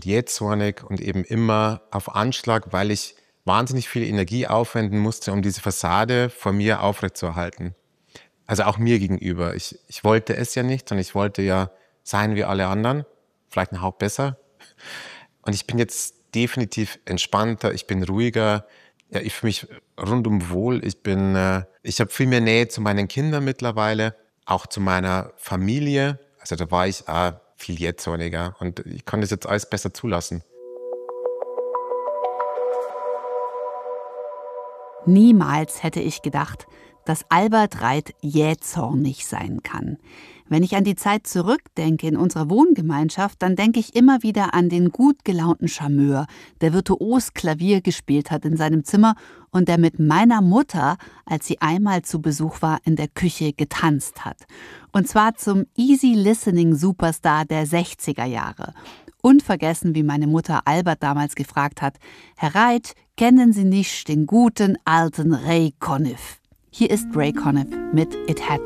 und jähzornig und eben immer auf Anschlag, weil ich wahnsinnig viel Energie aufwenden musste, um diese Fassade vor mir aufrechtzuerhalten. Also auch mir gegenüber. Ich wollte es ja nicht, sondern ich wollte ja sein wie alle anderen, vielleicht ein Hauch besser. Und ich bin jetzt definitiv entspannter, ich bin ruhiger, ja, ich fühle mich rundum wohl. Ich habe viel mehr Nähe zu meinen Kindern mittlerweile, auch zu meiner Familie. Also da war ich viel jähzorniger und ich konnte es jetzt alles besser zulassen. Niemals hätte ich gedacht, dass Albert Reit jähzornig sein kann. Wenn ich an die Zeit zurückdenke in unserer Wohngemeinschaft, dann denke ich immer wieder an den gut gelaunten Charmeur, der virtuos Klavier gespielt hat in seinem Zimmer und der mit meiner Mutter, als sie einmal zu Besuch war, in der Küche getanzt hat. Und zwar zum Easy-Listening-Superstar der 60er Jahre. Unvergessen, wie meine Mutter Albert damals gefragt hat: Herr Reit, kennen Sie nicht den guten alten Ray Conniff? Hier ist Ray Conniff mit It Had